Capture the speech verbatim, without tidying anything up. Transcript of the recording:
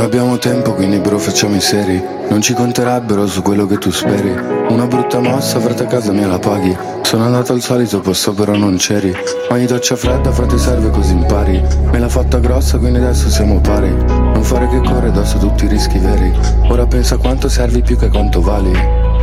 abbiamo tempo, quindi bro facciamo i seri. Non ci conterebbero su quello che tu speri. Una brutta mossa, frate, a casa mia la paghi. Sono andato al solito posto però non c'eri. Ogni doccia fredda, frate, serve così impari. Me l'ha fatta grossa, quindi adesso siamo pari. Non fare che corre addosso tutti i rischi veri. Ora pensa quanto servi più che quanto vali.